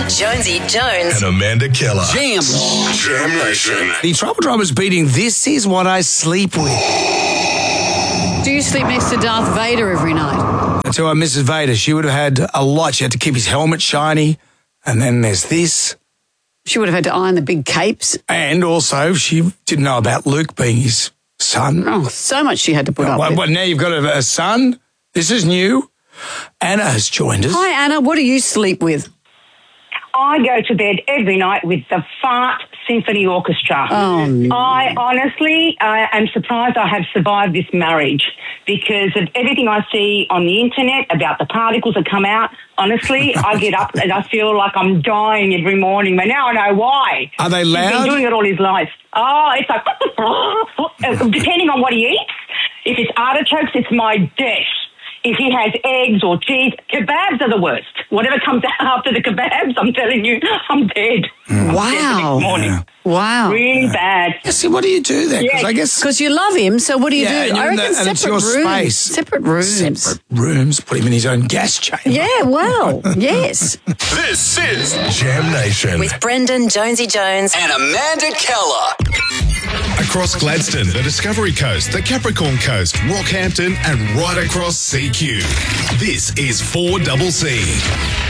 Jonesy Jones. And Amanda Keller. Jam. Jam Nation. The Trouble Drummer's beating This Is What I Sleep With. Do you sleep next to Darth Vader every night? To Mrs. Vader, she would have had a lot. She had to keep his helmet shiny. And then there's this. She would have had to iron the big capes. And also, she didn't know about Luke being his son. Oh, so much she had to put up with. What, now you've got a son? This is new. Anna has joined us. Hi, Anna. What do you sleep with? I go to bed every night with the Fart Symphony Orchestra. Oh, no. I honestly am surprised I have survived this marriage because of everything I see on the internet about the particles that come out. Honestly, I get up and I feel like I'm dying every morning, but now I know why. Are they He's loud? been doing it all his life. Oh, it's like, depending on what he eats. If it's artichokes, it's my death. If he has eggs or cheese, kebabs are the worst. Whatever comes out after the kebabs, I'm telling you, I'm dead. Wow. Next morning. Yeah. Wow. Really bad. See, what do you do then? Because Yeah. I guess... Because you love him, so what do you do? and I reckon and it's separate your rooms. space. Separate rooms. Separate rooms. Put him in his own gas chamber. Yeah, well, yes. This is Jam Nation. With Brendan, Jonesy Jones. And Amanda Keller. Across Gladstone, the Discovery Coast, the Capricorn Coast, Rockhampton, and right across CQ. This is 4CC.